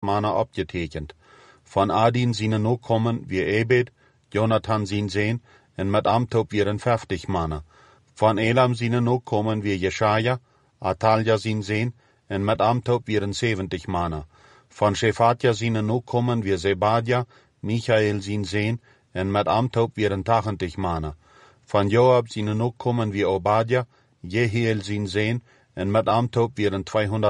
Manna abgetekend. Von Adin seine Nachkommen wie Ebed, Jonathan sin Sehn, en met Amtob wieren 50 Manna. Von Elam seine Nachkommen wie Jeschaja, Atalja sin Sehn, en met Amtob wieren 70 Manna. Von Shefatja seine Nachkommen wie Zebadja, Michael sin Sehn, en met Amtob wieren 80 Manna. Von Joab seine Nachkommen wie Obadja, Jehiel sin Sehn, en met Amtob wieren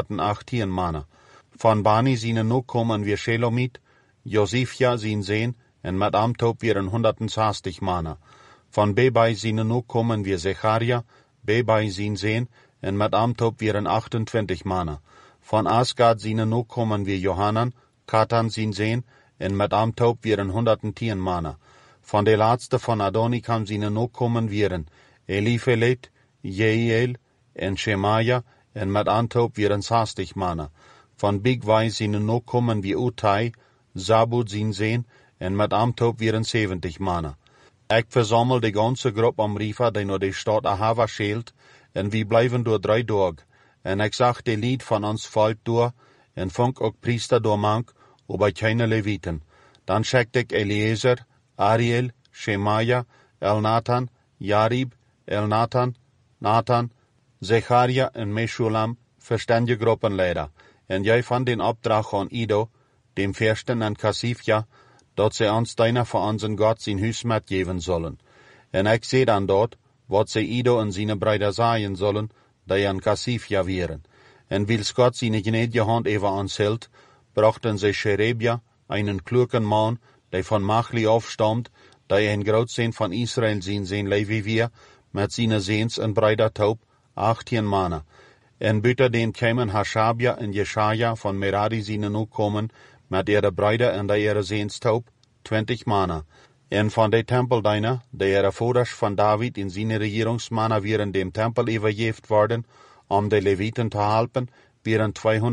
218 Manna. Von Bani seine Nachkommen wie Shelomit, Josifja sin Sehn, en met Amtob wieren 160 Manna. Von Bebai seine Nachkommen wie Zecharia, Bebai sin Sehn, en met Amtob wieren 28 Manna. Von Asgad seine Nachkommen wie Johanan, Katan sin Sehn, en met Amtob wieren 110 Manna. Von der Letzte von Adonikam seine Nachkommen wieren Eliphelet, Jeiel, en Shemaja, en met Amtob wieren 60 Manna. Von Bigwai seine Nachkommen wie Utai, Zabud sin Sehn, en met Amtob wieren 70 Manna. Ik verzamel de ganze groep om Rifa, die naar de stad Ahava scheelt, en we blijven door 3 dagen. En ik zag de lied van ons volk door, en vond ook priester door mank, aber keine Leviten. Dan schickte ik Eliezer, Ariel, Shemaja, Elnathan, Jarib, Elnathan, Nathan, Zecharia en Meshulam, verstandige gruppenleider. En jij van den opdracht aan Ido, dem Fürsten en Kasifja, dat ze ons deiner voor onze God zijn huis metgeven zullen. En ik zie dan dort, wat ze Ido en zijn bruider zeggen zullen, die an Kasifja wären. En wils Gott seine gnädige Hand over ons hield, brachten ze Sherebia, einen klugen Mann, der von Machli aufstammt, der ein Großsehn von Israel sein Levi wir, mit seine Sehns en bruider Taub, 18 Manna. En buiten den kämen Hashabia en Jeschaja von Merari seine Nachkommen, met ihre bruider en ihre Sehns Taub, 20 Manna. En van de Tempeldiener, die ihre Voders van David in seine Regierungsmanna während dem Tempel übergeft worden, de Leviten te helpen, wären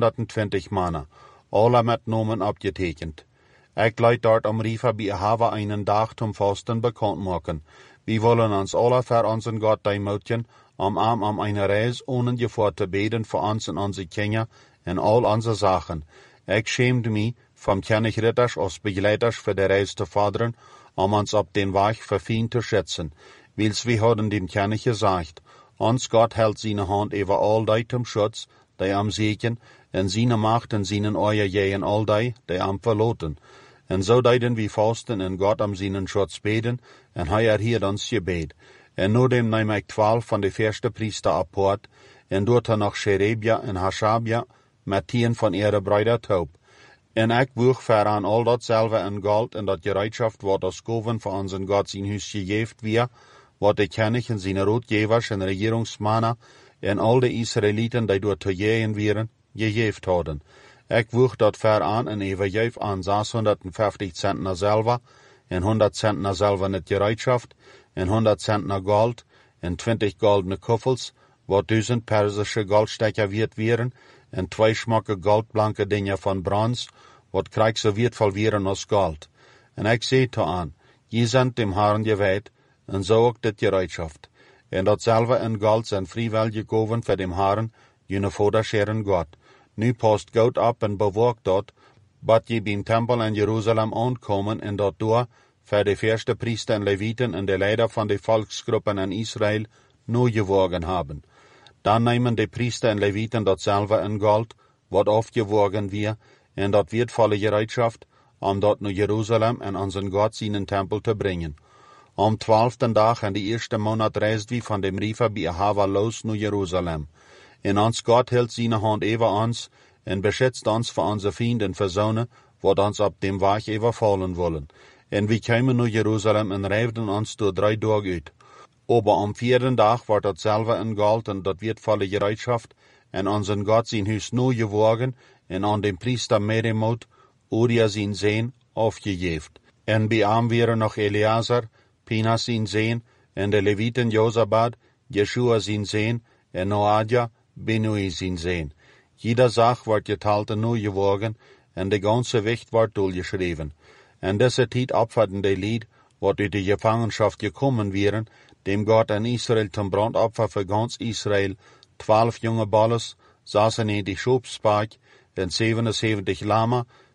220 Manna. Alle met Nomen abgetekend. Ik leid dort Rifa bij Ahava einen Dag zum Fasten bekannt machen. Wir wollen uns alle für unseren Gott deimutigen, am eine Reis ohne Gefahr zu beten für uns und unsere Kinder und all unsere Sachen. Ich schämte mich, vom König Ritters als Begleiters für die Reis zu fordern, uns auf den Weg für ihn zu schätzen. Wils wir haben dem König gesagt, uns Gott hält seine Hand über all die zum Schutz, die am Segen, en seine Macht en seinen Euer jehen all die am verloten. En so deiden wir fasten en Gott am seinen Schutz beten, en hij erhielt ons Gebet. En nur dem neem ik 12 van de eerste priester apart, en doet nog Sherebia en Hashabia, met 10 van ihre bruider Taub. En ik woeg veraan al datzelfde en gold en dat gereedschaft wat als goven voor onze God zijn huis gegeven weer, wat de König en zijn roodgevers en regeringsmannen en al de Israëlieten die door te jeen wieren, gegeven hadden. Ik woeg dat veraan en overgeef aan 650 Zentner Silber, en 100 Zentner Silber gereedschaft, en 100 Zentner Gold, en 20 goldene Kuffels, wat 1000 persische Goldstecker wird wieren, en 2 schmucke goldblanke Dinge van brons, wat krijg so wertvoll wieren als Gold. En ik zei te aan, je zijn dem Herrn gewijd, en zo ook dit gereedschaft. En datzelfde en Gold zijn vrijwel gekoven voor dem Herrn, jene Vaderscheren God. Nu past God op en bewaakt dat, wat je beim Tempel in Jeruzalem aankomen en dat door, voor de eerste priester en Leviten en de leider van de volksgroepen in Israël, nu gewogen hebben. Dan nemen de priester en Leviten datzelfde en Gold, wat afgewogen weer, en dat wertvolle gereedschaft, dat naar Jeruzalem en aan zijn God zijn Tempel te brengen. Am 12. Dag in de eerste maand reist wie van dem Rifa bij Ahava los naar Jeruzalem. En ons God hield zijn hand over ons en beschützt ons voor onze vrienden verzonen, wat ons op dem Weg overvallen wollen. En we kwamen naar Jeruzalem en reifden ons door 3 dagen uit. Aber am 4. Dag wordt datzelfde en Gold en dat wertvolle gereedschaft en onze God zijn huis nu gewogen en aan den priester Meremot, Uria zijn Sehn, afgegeven. En bij hem waren nog Eleazar, Pinas zijn Sehn, en de Leviten Jozabad, Jeshua zijn Sehn, en Noadja, Binui zijn Sehn. Jeder Sach wordt geteilt en nu gewogen, en de ganze Wicht wordt doorgeschreven. En deze tijd opvatten de Lied, wat uit de Gefangenschaft gekommen wären, dem Gott an Israel zum Brandopfer für ganz Israel 12 junge Balles, 96 Schubspark, en 77 Lama,